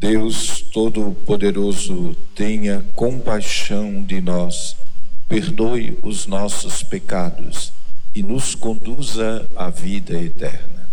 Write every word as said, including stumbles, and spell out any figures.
Deus Todo-Poderoso, tenha compaixão de nós, perdoe os nossos pecados e nos conduza à vida eterna.